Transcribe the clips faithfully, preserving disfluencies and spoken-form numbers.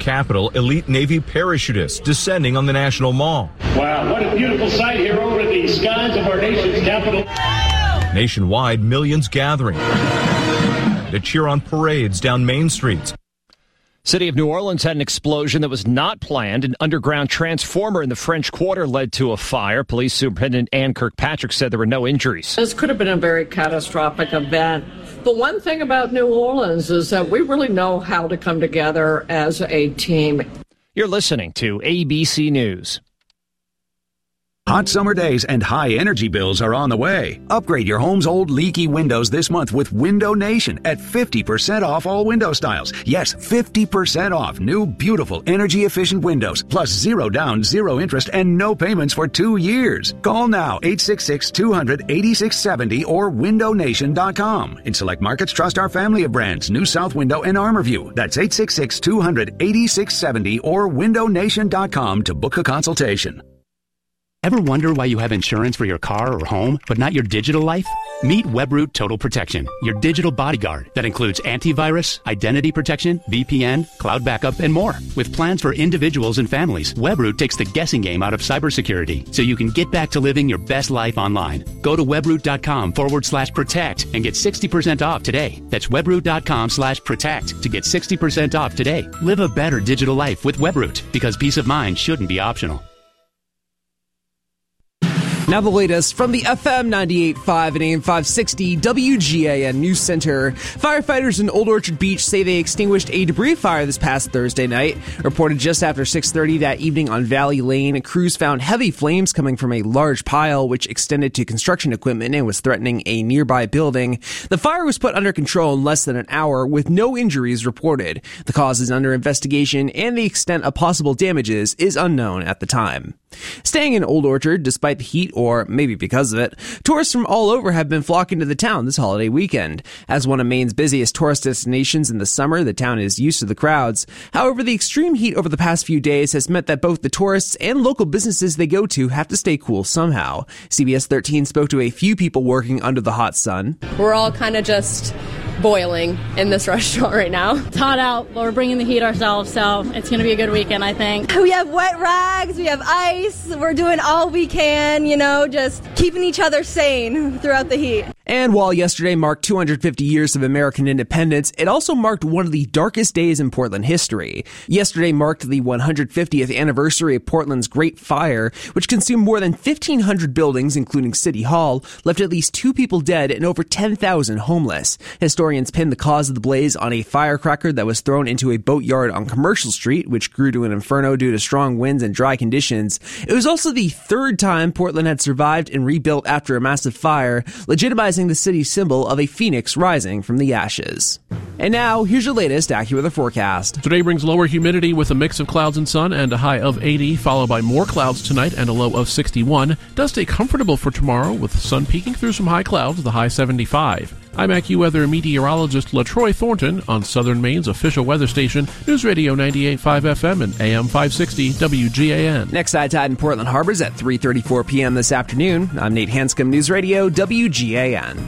capital, elite Navy parachutists descending on the National Mall. Wow, what a beautiful sight here over the skies of our nation's capital. Nationwide, millions gathering to cheer on parades down Main streets. City of New Orleans had an explosion that was not planned. An underground transformer in the French Quarter led to a fire. Police Superintendent Ann Kirkpatrick said there were no injuries. This could have been a very catastrophic event. The one thing about New Orleans is that we really know how to come together as a team. You're listening to A B C News. Hot summer days and high energy bills are on the way. Upgrade your home's old leaky windows this month with Window Nation at fifty percent off all window styles. Yes, fifty percent off new, beautiful, energy-efficient windows, plus zero down, zero interest, and no payments for two years. Call now, eight six six, two hundred, eighty-six seventy or window nation dot com. In select markets, trust our family of brands, New South Window and Armorview. That's eight six six, two hundred, eighty-six seventy or window nation dot com to book a consultation. Ever wonder why you have insurance for your car or home, but not your digital life? Meet Webroot Total Protection, your digital bodyguard that includes antivirus, identity protection, V P N, cloud backup, and more. With plans for individuals and families, Webroot takes the guessing game out of cybersecurity so you can get back to living your best life online. Go to webroot.com forward slash protect and get sixty percent off today. That's webroot.com slash protect to get sixty percent off today. Live a better digital life with Webroot, because peace of mind shouldn't be optional. Now the latest from the F M ninety-eight point five and A M five sixty W G A N News Center. Firefighters in Old Orchard Beach say they extinguished a debris fire this past Thursday night. Reported just after six thirty that evening on Valley Lane, crews found heavy flames coming from a large pile which extended to construction equipment and was threatening a nearby building. The fire was put under control in less than an hour with no injuries reported. The cause is under investigation and the extent of possible damages is unknown at the time. Staying in Old Orchard, despite the heat or maybe because of it, tourists from all over have been flocking to the town this holiday weekend. As one of Maine's busiest tourist destinations in the summer, the town is used to the crowds. However, the extreme heat over the past few days has meant that both the tourists and local businesses they go to have to stay cool somehow. C B S thirteen spoke to a few people working under the hot sun. We're all kind of just boiling in this restaurant right now. It's hot out, but we're bringing the heat ourselves, so it's going to be a good weekend, I think. We have wet rags, we have ice, we're doing all we can, you know, just keeping each other sane throughout the heat. And while yesterday marked two hundred fifty years of American independence, it also marked one of the darkest days in Portland history. Yesterday marked the one hundred fiftieth anniversary of Portland's Great Fire, which consumed more than fifteen hundred buildings, including City Hall, left at least two people dead and over ten thousand homeless. Historians pinned the cause of the blaze on a firecracker that was thrown into a boatyard on Commercial Street, which grew to an inferno due to strong winds and dry conditions. It was also the third time Portland had survived and rebuilt after a massive fire, legitimizing the city's symbol of a phoenix rising from the ashes. And now, here's your latest AccuWeather forecast. Today brings lower humidity with a mix of clouds and sun and a high of eighty, followed by more clouds tonight and a low of sixty-one. It does stay comfortable for tomorrow with sun peeking through some high clouds, the high seventy-five. I'm AccuWeather meteorologist LaTroy Thornton on Southern Maine's official weather station, News Radio ninety-eight point five F M and A M five sixty W G A N. Next high tide in Portland Harbor's at three thirty-four p.m. this afternoon. I'm Nate Hanscom, News Radio W G A N.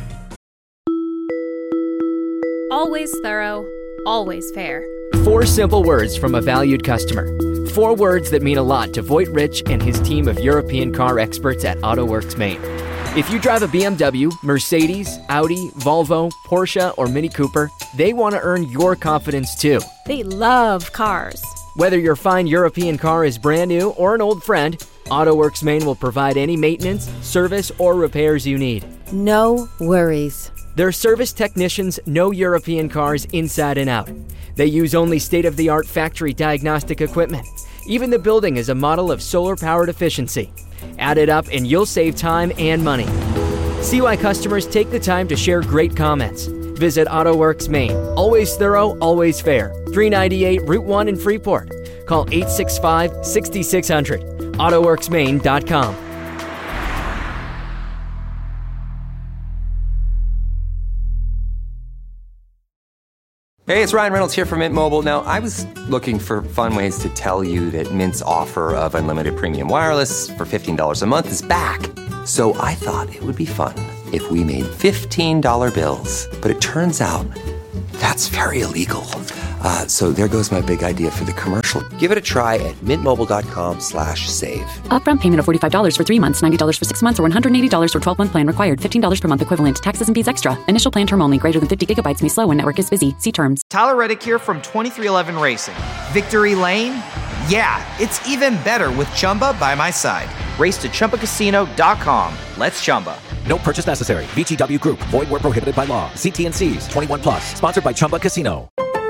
Always thorough, always fair. Four simple words from a valued customer. Four words that mean a lot to Voigt Rich and his team of European car experts at AutoWorks Maine. If you drive a B M W, Mercedes, Audi, Volvo, Porsche, or Mini Cooper, they want to earn your confidence too. They love cars. Whether your fine European car is brand new or an old friend, AutoWorks Maine will provide any maintenance, service, or repairs you need. No worries. Their service technicians know European cars inside and out. They use only state-of-the-art factory diagnostic equipment. Even the building is a model of solar-powered efficiency. Add it up and you'll save time and money. See why customers take the time to share great comments. Visit AutoWorks Maine. Always thorough, always fair. three ninety-eight Route one in Freeport. Call eight six five, six six zero zero. AutoWorks Maine dot com. Hey, it's Ryan Reynolds here from Mint Mobile. Now, I was looking for fun ways to tell you that Mint's offer of unlimited premium wireless for fifteen dollars a month is back. So I thought it would be fun if we made fifteen dollar bills. But it turns out that's very illegal. Uh, so there goes my big idea for the commercial. Give it a try at mintmobile.com slash save. Upfront payment of forty-five dollars for three months, ninety dollars for six months, or one hundred eighty dollars for twelve-month plan required. fifteen dollars per month equivalent. Taxes and fees extra. Initial plan term only. Greater than fifty gigabytes may slow when network is busy. See terms. Tyler Reddick here from twenty-three eleven Racing. Victory Lane? Yeah, it's even better with Chumba by my side. Race to Chumba Casino dot com. Let's Chumba. No purchase necessary. V G W Group. Void where prohibited by law. See T and C's. twenty-one plus. Sponsored by Chumba Casino.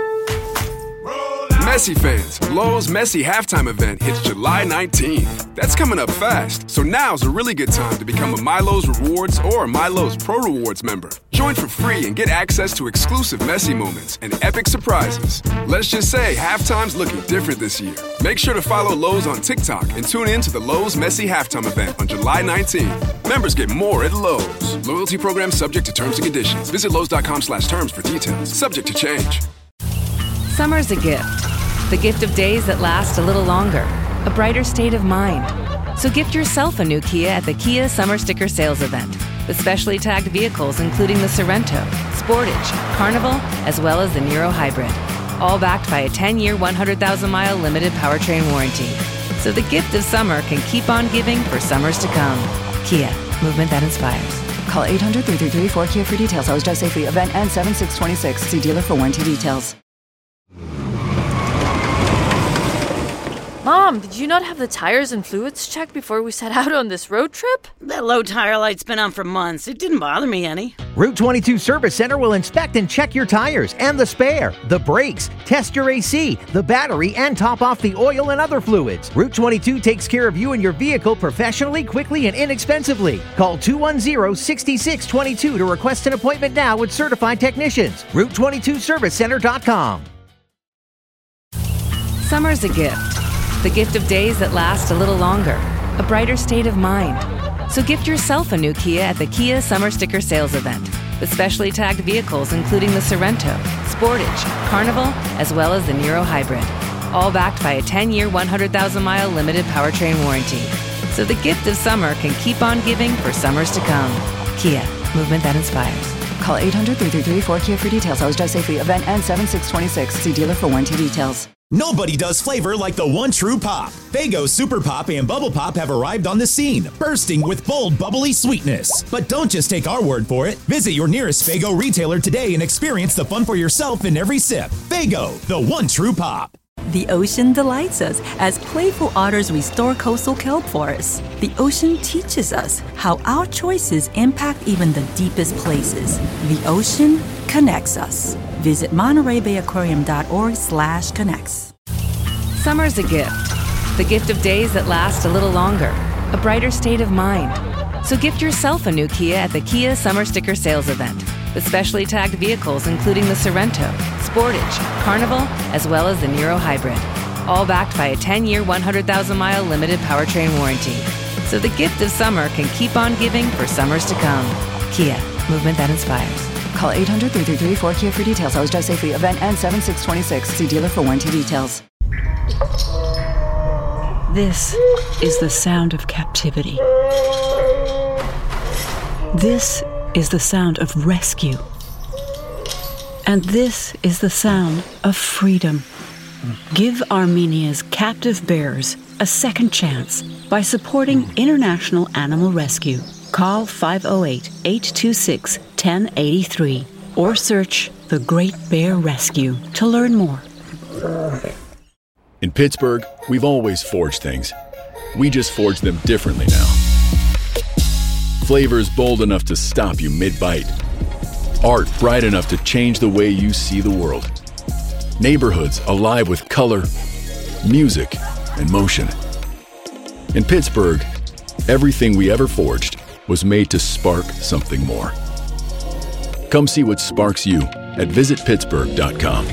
Messi fans, Lowe's Messi halftime event hits July nineteenth. That's coming up fast, so now's a really good time to become a MyLowe's Rewards or MyLowe's Pro Rewards member. Join for free and get access to exclusive Messi moments and epic surprises. Let's just say halftime's looking different this year. Make sure to follow Lowe's on TikTok and tune in to the Lowe's Messi halftime event on July nineteenth. Members get more at Lowe's. Loyalty program subject to terms and conditions. Visit Lowe's.com slash terms for details. Subject to change. Summer's a gift. The gift of days that last a little longer. A brighter state of mind. So gift yourself a new Kia at the Kia Summer Sticker Sales Event. With specially tagged vehicles including the Sorento, Sportage, Carnival, as well as the Niro Hybrid. All backed by a ten-year, one hundred thousand mile limited powertrain warranty. So the gift of summer can keep on giving for summers to come. Kia, movement that inspires. Call eight hundred, three three three, four K I A for details. Always drive safely. Event ends seven six twenty-six. See dealer for warranty details. Mom, did you not have the tires and fluids checked before we set out on this road trip? That low tire light's been on for months. It didn't bother me any. Route twenty-two Service Center will inspect and check your tires and the spare, the brakes, test your A C, the battery, and top off the oil and other fluids. Route twenty-two takes care of you and your vehicle professionally, quickly, and inexpensively. Call two one zero, six six two two to request an appointment now with certified technicians. Route twenty-two Service Center dot com. Summer's a gift. The gift of days that last a little longer. A brighter state of mind. So gift yourself a new Kia at the Kia Summer Sticker Sales Event. With specially tagged vehicles including the Sorento, Sportage, Carnival, as well as the Niro Hybrid. All backed by a ten-year, one hundred thousand mile limited powertrain warranty. So the gift of summer can keep on giving for summers to come. Kia, movement that inspires. Call eight hundred, three three three, four K I A for details. Always drive safely. Event ends seven six twenty-six. See dealer for warranty details. Nobody does flavor like the one true pop. Faygo Super Pop and Bubble Pop have arrived on the scene, bursting with bold, bubbly sweetness. But don't just take our word for it. Visit your nearest Faygo retailer today and experience the fun for yourself in every sip. Faygo, the one true pop. The ocean delights us as playful otters restore coastal kelp forests. The ocean teaches us how our choices impact even the deepest places. The ocean connects us. Visit Monterey Bay Aquarium dot org slash connects. Summer's a gift. The gift of days that last a little longer. A brighter state of mind. So gift yourself a new Kia at the Kia Summer Sticker Sales Event. With specially tagged vehicles including the Sorento, Sportage, Carnival, as well as the Niro Hybrid. All backed by a ten-year, one hundred thousand mile limited powertrain warranty. So the gift of summer can keep on giving for summers to come. Kia, movement that inspires. Call eight hundred, three three three, four K I A for details. Always drive safely. Event ends seven six twenty-six. See dealer for warranty details. This is the sound of captivity. This is the sound of rescue. And this is the sound of freedom. Give Armenia's captive bears a second chance by supporting International Animal Rescue. Call five oh eight, eight two six, one oh eight three or search The Great Bear Rescue to learn more. In Pittsburgh, we've always forged things. We just forge them differently now. Flavors bold enough to stop you mid-bite. Art bright enough to change the way you see the world. Neighborhoods alive with color, music, and motion. In Pittsburgh, everything we ever forged was made to spark something more. Come see what sparks you at visit pittsburgh dot com.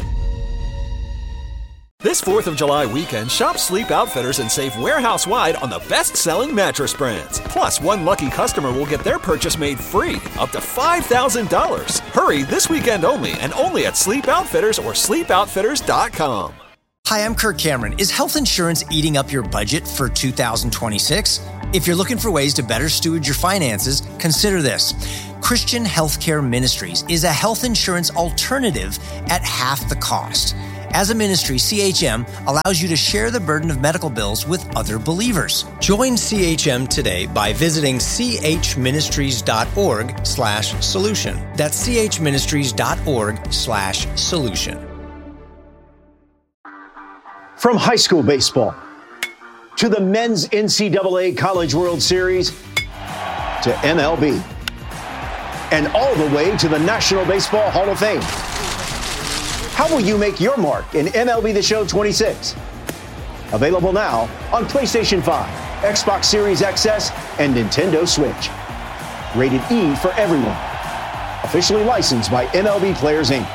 This fourth of July weekend, shop Sleep Outfitters and save warehouse-wide on the best-selling mattress brands. Plus, one lucky customer will get their purchase made free, up to five thousand dollars. Hurry this weekend only, and only at Sleep Outfitters or sleep outfitters dot com. Hi, I'm Kirk Cameron. Is health insurance eating up your budget for two thousand twenty-six? If you're looking for ways to better steward your finances, consider this. Christian Healthcare Ministries is a health insurance alternative at half the cost. As a ministry, C H M allows you to share the burden of medical bills with other believers. Join C H M today by visiting chministries.org slash solution. That's chministries.org slash solution. From high school baseball to the men's N C double A College World Series to M L B and all the way to the National Baseball Hall of Fame. How will you make your mark in M L B The Show twenty-six? Available now on PlayStation five, Xbox Series X S, and Nintendo Switch. Rated E for everyone. Officially licensed by M L B Players, Incorporated.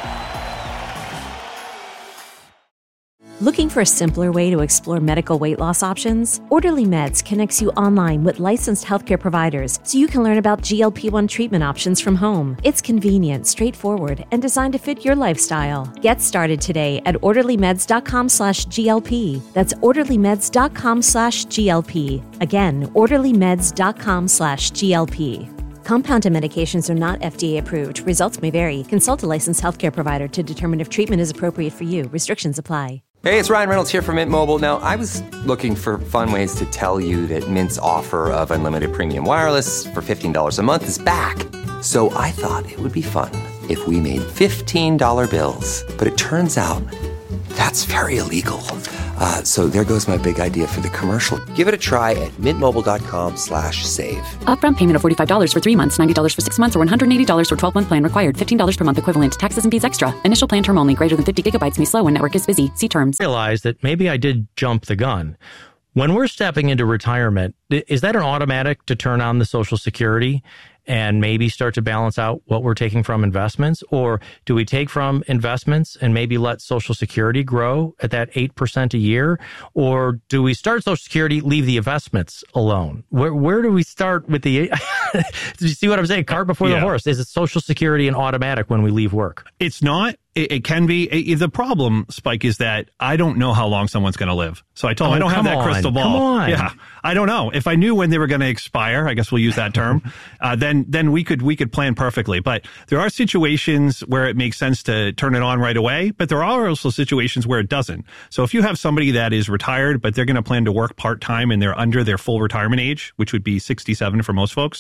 Looking for a simpler way to explore medical weight loss options? Orderly Meds connects you online with licensed healthcare providers so you can learn about G L P one treatment options from home. It's convenient, straightforward, and designed to fit your lifestyle. Get started today at orderlymeds.com slash GLP. That's orderlymeds.com slash GLP. Again, orderlymeds.com slash GLP. Compounded medications are not F D A approved. Results may vary. Consult a licensed healthcare provider to determine if treatment is appropriate for you. Restrictions apply. Hey, it's Ryan Reynolds here from Mint Mobile. Now, I was looking for fun ways to tell you that Mint's offer of unlimited premium wireless for fifteen dollars a month is back. So I thought it would be fun if we made fifteen dollar bills. But it turns out that's very illegal. Uh, so there goes my big idea for the commercial. Give it a try at mintmobile.com slash save. Upfront payment of forty-five dollars for three months, ninety dollars for six months, or one hundred eighty dollars for twelve-month plan required. fifteen dollars per month equivalent. Taxes and fees extra. Initial plan term only. Greater than fifty gigabytes may slow when network is busy. See terms. I realized that maybe I did jump the gun. When we're stepping into retirement, is that an automatic to turn on the Social Security and maybe start to balance out what we're taking from investments? Or do we take from investments and maybe let Social Security grow at that eight percent a year? Or do we start Social Security, leave the investments alone? Where where do we start with the... Do you see what I'm saying? Cart before yeah. the horse. Is it Social Security and automatic when we leave work? It's not. It, it can be. It, the problem, Spike, is that I don't know how long someone's going to live. So I told oh, him I don't have that on. crystal ball. Come on. Yeah, I don't know. If I knew when they were going to expire, I guess we'll use that term, uh, then then we could we could plan perfectly. But there are situations where it makes sense to turn it on right away, but there are also situations where it doesn't. So if you have somebody that is retired, but they're going to plan to work part-time and they're under their full retirement age, which would be sixty-seven for most folks,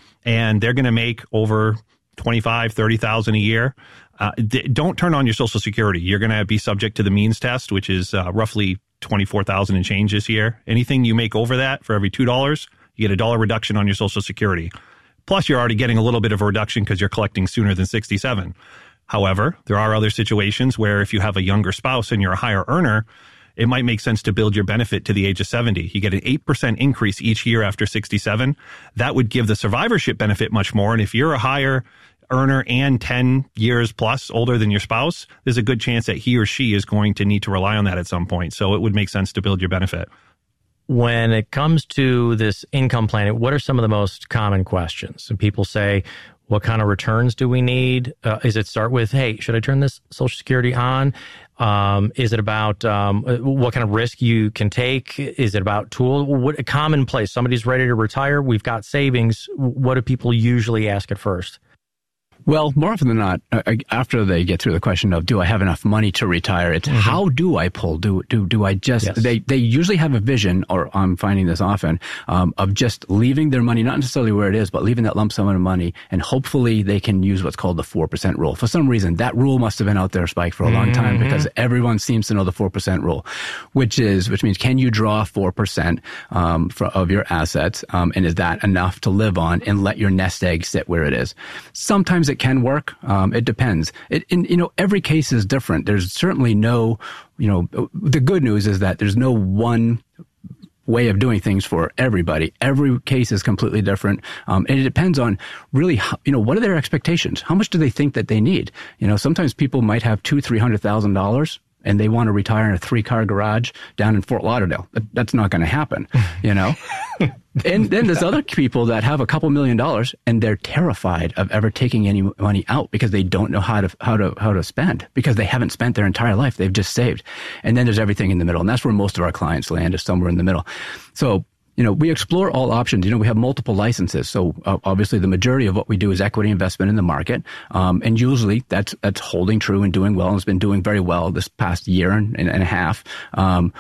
and they're going to make over twenty-five, thirty thousand a year, uh, d- don't turn on your Social Security. You're going to be subject to the means test, which is uh, roughly twenty-four thousand and change this year. Anything you make over that, for every two dollars, you get a dollar reduction on your Social Security. Plus, you're already getting a little bit of a reduction because you're collecting sooner than sixty-seven. However, there are other situations where if you have a younger spouse and you're a higher earner, it might make sense to build your benefit to the age of seventy. You get an eight percent increase each year after sixty-seven. That would give the survivorship benefit much more. And if you're a higher earner and ten years plus older than your spouse, there's a good chance that he or she is going to need to rely on that at some point. So it would make sense to build your benefit. When it comes to this income planning, what are some of the most common questions? And people say, what kind of returns do we need? Uh, is it start with, hey, should I turn this Social Security on? Um, is it about um, what kind of risk you can take? Is it about tool? What a commonplace? Somebody's ready to retire. We've got savings. What do people usually ask at first? Well, more often than not, uh, after they get through the question of, do I have enough money to retire? It's mm-hmm. how do I pull? Do, do, do I just, yes. they, they usually have a vision, or I'm finding this often, um, of just leaving their money, not necessarily where it is, but leaving that lump sum of money. And hopefully they can use what's called the four percent rule. For some reason, that rule must have been out there, Spike, for a long time, mm-hmm. because everyone seems to know the four percent rule, which is, which means, can you draw four percent, um, for, of your assets? Um, and is that enough to live on and let your nest egg sit where it is? Sometimes it can work. Um, it depends. It, in, you know, every case is different. There's certainly no, you know, the good news is that there's no one way of doing things for everybody. Every case is completely different. Um, and it depends on really, how, you know, what are their expectations? How much do they think that they need? You know, sometimes people might have two, three hundred thousand dollars and they want to retire in a three-car garage down in Fort Lauderdale. That's not going to happen, you know? And then there's other people that have a couple million dollars and they're terrified of ever taking any money out because they don't know how to, how to, how to spend because they haven't spent their entire life. They've just saved. And then there's everything in the middle. And that's where most of our clients land, is somewhere in the middle. So, you know, we explore all options. You know, we have multiple licenses. So uh, obviously the majority of what we do is equity investment in the market. Um, and usually that's, that's holding true and doing well, and it's been doing very well this past year and, and, and a half. Um,